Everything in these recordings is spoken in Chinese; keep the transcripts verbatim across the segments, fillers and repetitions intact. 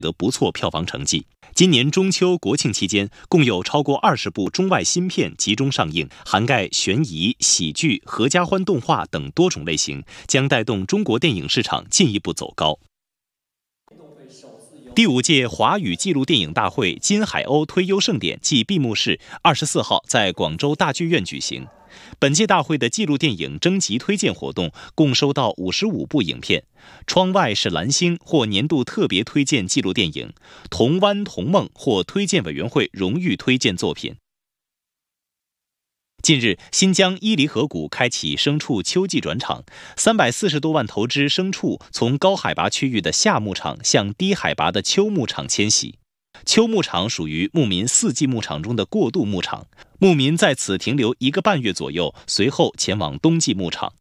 得不错票房成绩。今年中秋、国庆期间，共有超过二十部中外新片集中上映，涵盖悬疑、喜剧、合家欢动画等多种类型，将带动中国电影市场进一步走高。第五届华语纪录电影大会金海鸥推优盛典暨闭幕式二十四号在广州大剧院举行。本届大会的纪录电影征集推荐活动共收到五十五部影片，窗外是蓝星获年度特别推荐纪录电影，同湾同梦获推荐委员会荣誉推荐作品。近日，新疆伊犁河谷开启牲畜秋季转场，三百四十多万头只牲畜从高海拔区域的夏牧场向低海拔的秋牧场迁徙。秋牧场属于牧民四季牧场中的过渡牧场，牧民在此停留一个半月左右，随后前往冬季牧场。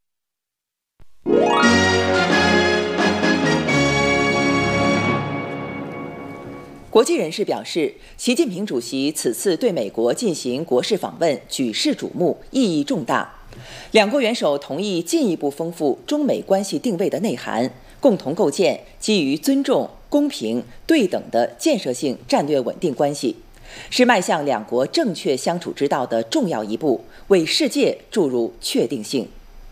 国际人士表示，习近平主席此次对美国进行国事访问，举世瞩目，意义重大。两国元首同意进一步丰富中美关系定位的内涵，共同构建基于尊重、公平、对等的建设性战略稳定关系，是迈向两国正确相处之道的重要一步，为世界注入确定性。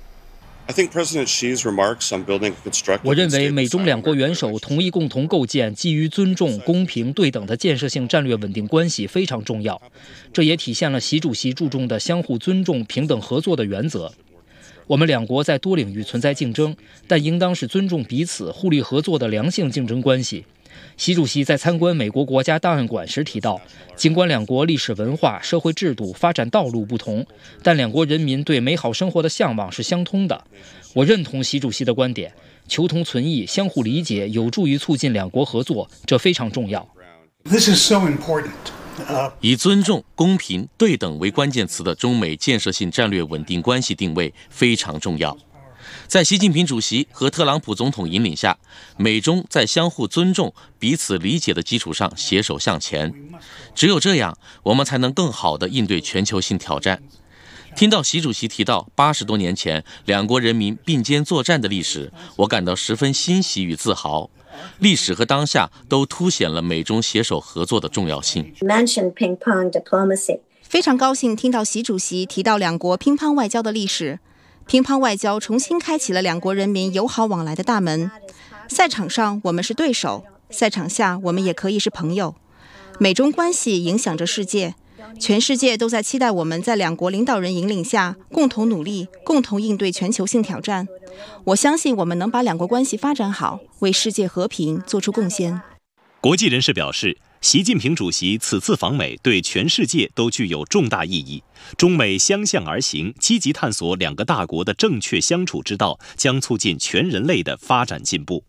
我认为美中两国元首同意共同构建基于尊重、公平、对等的建设性战略稳定关系非常重要，这也体现了习主席注重的相互尊重、平等合作的原则。我们两国在多领域存在竞争，但应当是尊重彼此、互利合作的良性竞争关系。习主席在参观美国国家档案馆时提到，尽管两国历史文化、社会制度、发展道路不同，但两国人民对美好生活的向往是相通的。我认同习主席的观点，求同存异、相互理解有助于促进两国合作，这非常重要。 This is so important. 以尊重、公平、对等为关键词的中美建设性战略稳定关系定位非常重要。在习近平主席和特朗普总统引领下，美中在相互尊重、彼此理解的基础上携手向前。只有这样，我们才能更好地应对全球性挑战。听到习主席提到八十多年前两国人民并肩作战的历史，我感到十分欣喜与自豪。历史和当下都凸显了美中携手合作的重要性。 非常高兴听到习主席提到两国乒乓外交的历史。乒乓外交重新开启了两国人民友好往来的大门。赛场上我们是对手，赛场下我们也可以是朋友。美中关系影响着世界，全世界都在期待我们在两国领导人引领下共同努力，共同应对全球性挑战。我相信我们能把两国关系发展好，为世界和平做出贡献。 国际人士表示，习近平主席此次访美对全世界都具有重大意义，中美相向而行，积极探索两个大国的正确相处之道，将促进全人类的发展进步。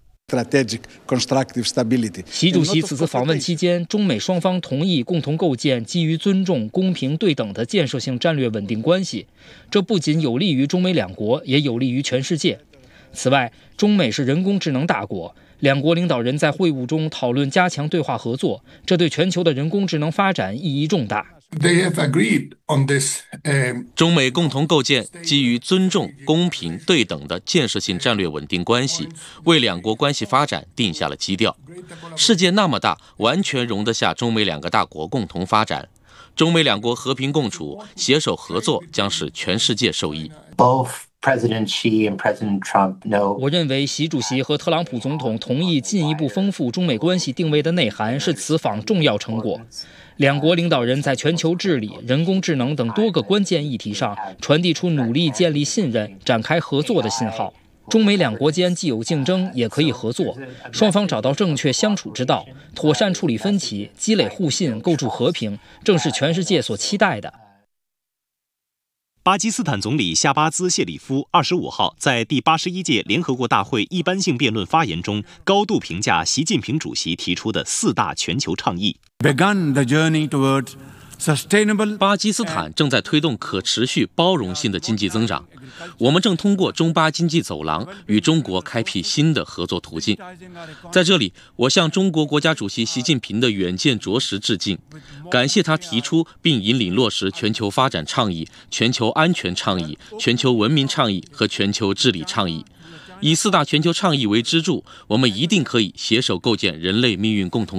习主席此次访问期间，中美双方同意共同构建基于尊重、公平、对等的建设性战略稳定关系，这不仅有利于中美两国，也有利于全世界。此外，中美是人工智能大国，两国领导人在会晤中讨论加强对话合作，这对全球的人工智能发展意义重大。 They have agreed on this, um... 中美共同构建基于尊重、公平、对等的建设性战略稳定关系，为两国关系发展定下了基调。世界那么大，完全容得下中美两个大国共同发展。中美两国和平共处、携手合作，将使全世界受益。 Both President Xi and President Trump know. 我认为习主席和特朗普总统同意进一步丰富中美关系定位的内涵是此访重要成果。两国领导人在全球治理、人工智能等多个关键议题上传递出努力建立信任、展开合作的信号。中美两国间既有竞争，也可以合作，双方找到正确相处之道，妥善处理分歧，积累互信，构筑和平，正是全世界所期待的。 巴基斯坦总理夏巴兹·谢里夫二十五号在第八十一届联合国大会一般性辩论发言中，高度评价习近平主席提出的四大全球倡议。 巴基斯坦正在推动可持续包容性的经济增长，我们正通过中巴经济走廊与中国开辟新的合作途径。在这里，我向中国国家主席习近平的远见卓识致敬，感谢他提出并引领落实全球发展倡议、全球安全倡议、全球文明倡议和全球治理倡议。 以四大全球倡议为支柱，我们一定可以携手构建人类命运共同